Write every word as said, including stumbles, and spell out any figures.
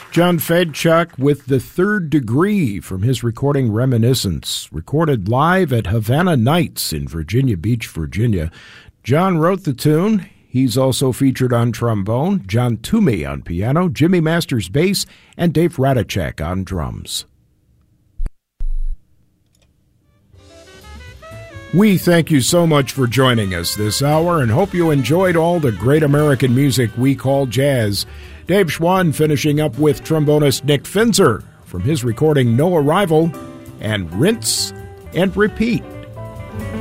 John Fedchuk with The Third Degree from his recording Reminiscence, recorded live at Havana Nights in Virginia Beach, Virginia. John wrote the tune. He's also featured on trombone, John Toomey on piano, Jimmy Masters bass, and Dave Radicek on drums. We thank you so much for joining us this hour and hope you enjoyed all the great American music we call jazz. Dave Schwann finishing up with trombonist Nick Finzer from his recording No Arrival and Rinse and Repeat.